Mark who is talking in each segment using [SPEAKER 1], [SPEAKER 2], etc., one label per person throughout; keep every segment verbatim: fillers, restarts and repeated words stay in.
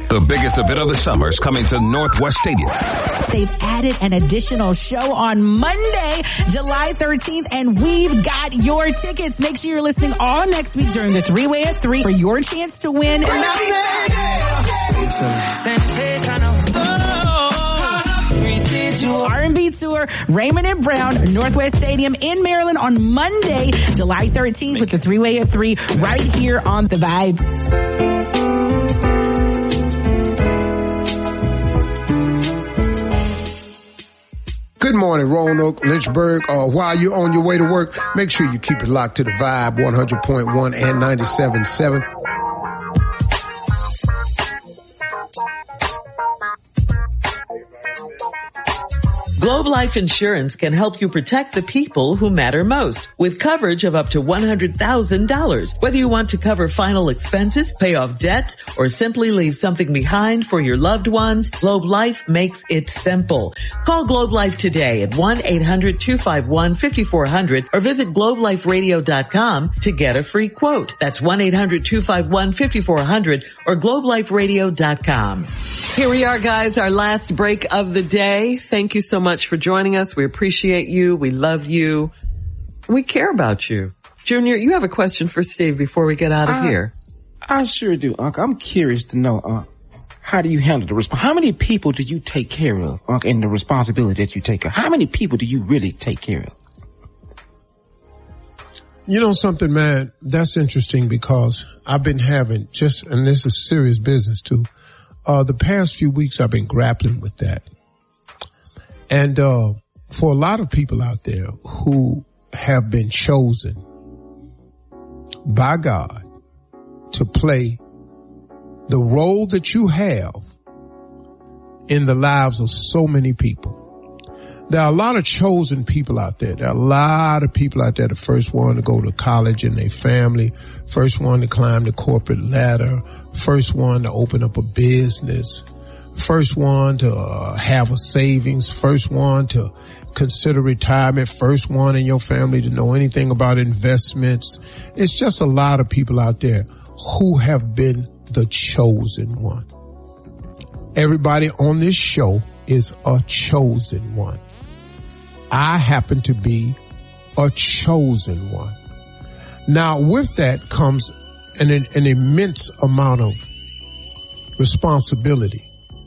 [SPEAKER 1] The biggest event of the summer is coming to Northwest Stadium.
[SPEAKER 2] They've added an additional show on Monday, July thirteenth, and we've got your tickets. Make sure you're listening all next week during the three-way of three for your chance to win. R and B tour, Raymond and Brown, Northwest Stadium in Maryland on Monday, July thirteenth with the three-way of three right here on The Vibe.
[SPEAKER 3] Good morning, Roanoke, Lynchburg. Uh, while you're on your way to work, make sure you keep it locked to The Vibe one hundred point one and ninety-seven point seven.
[SPEAKER 4] Globe Life Insurance can help you protect the people who matter most with coverage of up to one hundred thousand dollars. Whether you want to cover final expenses, pay off debt, or simply leave something behind for your loved ones, Globe Life makes it simple. Call Globe Life today at one eight hundred two five one five four zero zero or visit globe life radio dot com to get a free quote. That's one eight hundred two five one five four zero zero or globe life radio dot com.
[SPEAKER 5] Here we are, guys, our last break of the day. Thank you so much for joining us. We appreciate you. We love you. We care about you. Junior, you have a question for Steve before we get out of
[SPEAKER 6] I,
[SPEAKER 5] here.
[SPEAKER 6] I sure do, Unc. I'm curious to know, uh, how do you handle the resp- How many people do you take care of, Unc, and the responsibility that you take care of? How many people do you really take care of?
[SPEAKER 3] You know something, man? That's interesting because I've been having just, and this is serious business too, uh, the past few weeks I've been grappling with that. And, uh, for a lot of people out there who have been chosen by God to play the role that you have in the lives of so many people. There are a lot of chosen people out there. There are a lot of people out there, the first one to go to college in their family, first one to climb the corporate ladder, first one to open up a business, first one to uh, have a savings, first one to consider retirement, first one in your family to know anything about investments. It's just a lot of people out there who have been the chosen one. Everybody on this show is a chosen one. I happen to be a chosen one. Now, with that comes an, an immense amount of responsibility.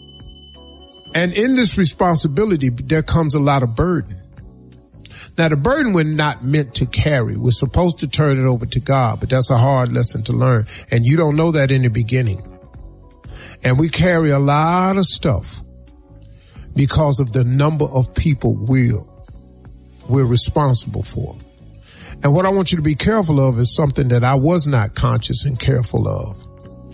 [SPEAKER 3] And in this responsibility, there comes a lot of burden. Now, the burden we're not meant to carry. We're supposed to turn it over to God, but that's a hard lesson to learn. And you don't know that in the beginning. And we carry a lot of stuff because of the number of people we're, we're responsible for. And what I want you to be careful of is something that I was not conscious and careful of.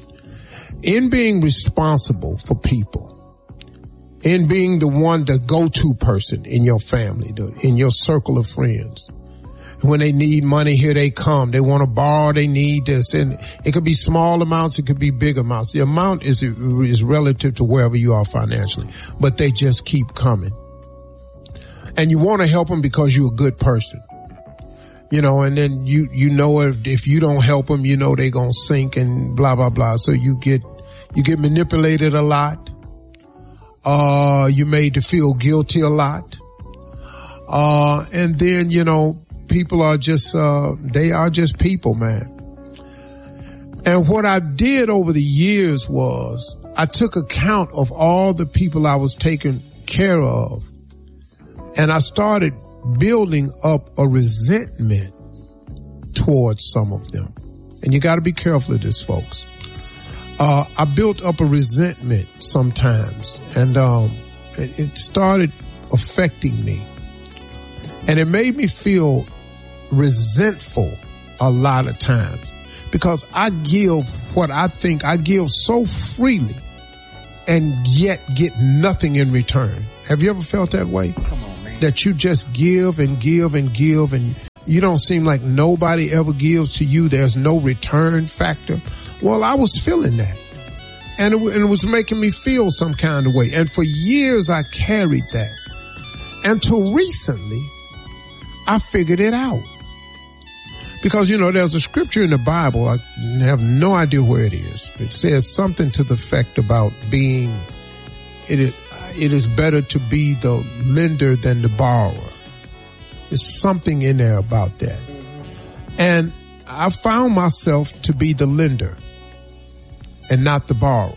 [SPEAKER 3] In being responsible for people, in being the one, the go-to person in your family, the, in your circle of friends. When they need money, here they come. They want to borrow, they need this. And it could be small amounts, it could be big amounts. The amount is, is relative to wherever you are financially. But they just keep coming. And you want to help them because you're a good person. You know, and then you, you know if, if you don't help them, you know they're going to sink and blah, blah, blah. So you get, you get manipulated a lot. Uh, you made to feel guilty a lot. Uh, and then, you know, people are just, uh, they are just people, man. And what I did over the years was I took account of all the people I was taking care of. And I started building up a resentment towards some of them. And you got to be careful of this, folks. Uh, I built up a resentment sometimes, and um, it, it started affecting me. And it made me feel resentful a lot of times because I give what I think I give so freely and yet get nothing in return. Have you ever felt that way?
[SPEAKER 6] Come on, man.
[SPEAKER 3] That you just give and give and give and you don't seem like nobody ever gives to you. There's no return factor. Well, I was feeling that. And it, and it was making me feel some kind of way. And for years I carried that. Until recently, I figured it out. Because, you know, there's a scripture in the Bible, I have no idea where it is. It says something to the effect about being, it is, it is better to be the lender than the borrower. There's something in there about that. And I found myself to be the lender and not the borrower.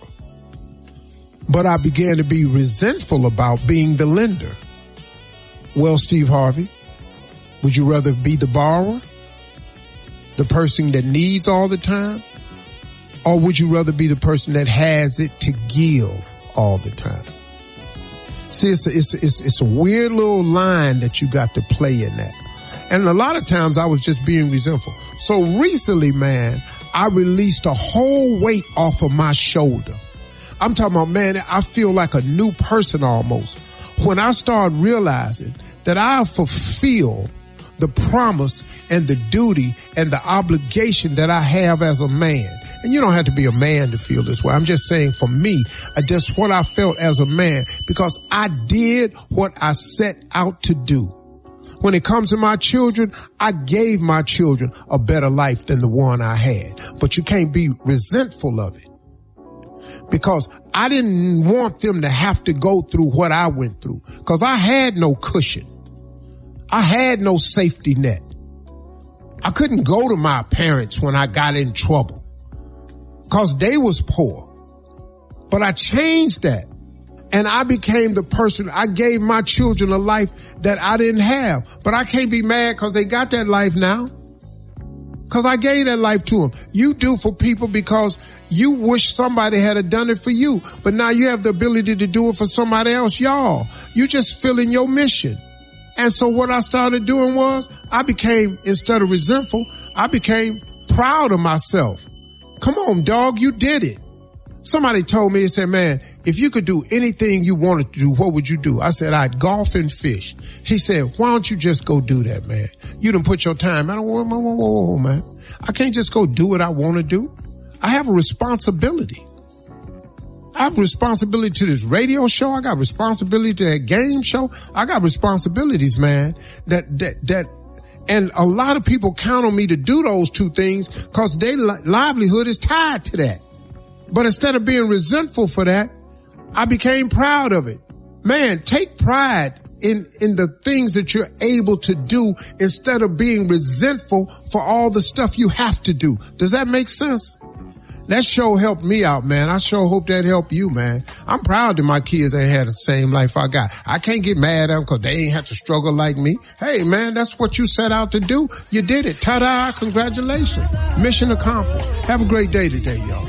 [SPEAKER 3] But I began to be resentful about being the lender. Well, Steve Harvey, would you rather be the borrower, the person that needs all the time, or would you rather be the person that has it to give all the time? See, it's a, it's, a, it's, it's a weird little line that you got to play in that. And a lot of times I was just being resentful. So recently, man, I released a whole weight off of my shoulder. I'm talking about, man, I feel like a new person almost when I start realizing that I fulfill the promise and the duty and the obligation that I have as a man. And you don't have to be a man to feel this way. I'm just saying for me, just what I felt as a man, because I did what I set out to do. When it comes to my children, I gave my children a better life than the one I had. But you can't be resentful of it, because I didn't want them to have to go through what I went through, because I had no cushion. I had no safety net. I couldn't go to my parents when I got in trouble because they was poor. But I changed that. And I became the person, I gave my children a life that I didn't have. But I can't be mad because they got that life now. Because I gave that life to them. You do for people because you wish somebody had done it for you. But now you have the ability to do it for somebody else. Y'all, you just filling your mission. And so what I started doing was, I became, instead of resentful, I became proud of myself. Come on, dog, you did it. Somebody told me, they said, man, if you could do anything you wanted to do, what would you do? I said, I'd golf and fish. He said, why don't you just go do that, man? You done put your time. I don't want, whoa, whoa, whoa, whoa, man. I can't just go do what I want to do. I have a responsibility. I have responsibility to this radio show. I got responsibility to that game show. I got responsibilities, man, that, that, that, and a lot of people count on me to do those two things because their li- livelihood is tied to that. But instead of being resentful for that, I became proud of it. Man, take pride in, in the things that you're able to do instead of being resentful for all the stuff you have to do. Does that make sense? That show helped me out, man. I sure hope that helped you, man. I'm proud that my kids ain't had the same life I got. I can't get mad at them because they ain't have to struggle like me. Hey, man, that's what you set out to do. You did it. Ta-da. Congratulations. Mission accomplished. Have a great day today, y'all.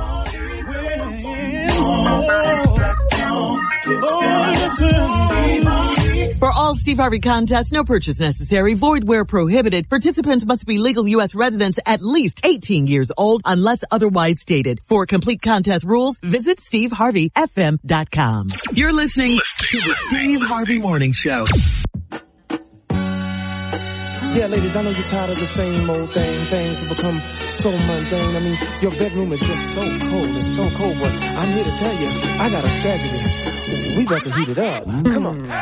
[SPEAKER 4] For all Steve Harvey contests, no purchase necessary, void where prohibited. Participants must be legal U S residents at least eighteen years old unless otherwise stated. For complete contest rules, visit steve harvey f m dot com. You're listening to the Steve Harvey Morning Show.
[SPEAKER 7] Yeah, ladies, I know you're tired of the same old thing. Things have become so mundane. I mean, your bedroom is just so cold. It's so cold, but I'm here to tell you, I got a strategy. We about to heat it up. Come on.